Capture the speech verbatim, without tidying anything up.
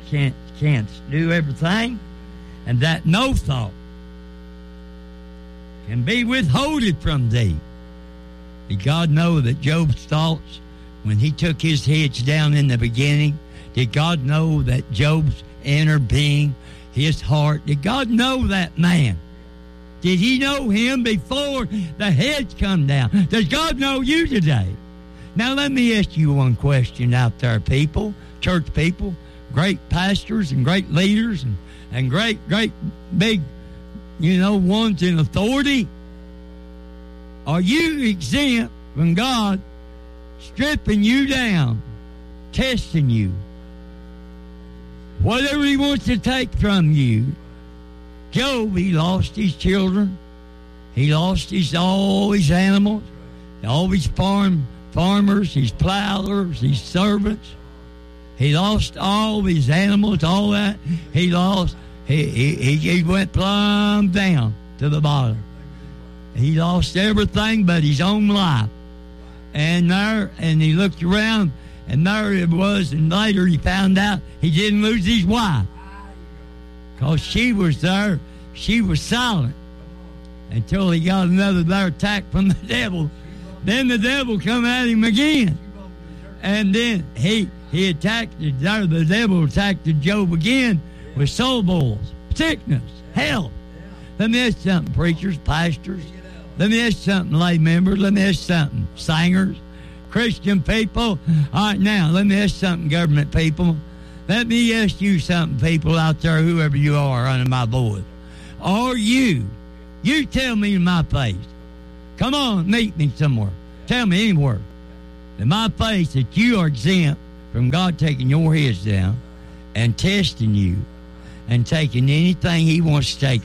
can't, can't do everything, and that no thought can be withholded from thee. Did God know that Job's thoughts, when he took his heads down in the beginning, did God know that Job's inner being, his heart, did God know that man? Did he know him before the heads come down? Does God know you today? Now, let me ask you one question out there, people, church people, great pastors and great leaders and, and great, great big, you know, ones in authority. Are you exempt from God stripping you down, testing you? Whatever he wants to take from you. Job, he lost his children. He lost his all his animals, all his farm farmers, his plowers, his servants. He lost all his animals, all that. He lost. He he, he went plumb down to the bottom. He lost everything but his own life. And there, and he looked around, and there it was. And later he found out he didn't lose his wife, because she was there. She was silent until he got another there attack from the devil. Then the devil come at him again. And then he he attacked the, the devil attacked Job again with soul boils, sickness, health. Let me ask you something, preachers, pastors. Let me ask you something, lay members. Let me ask you something, singers, Christian people. All right, now, let me ask you something, government people. Let me ask you something, people out there, whoever you are under my voice. Are you, you tell me in my face, come on, meet me somewhere. Tell me anywhere in my face that you are exempt from God taking your heads down and testing you and taking anything he wants to take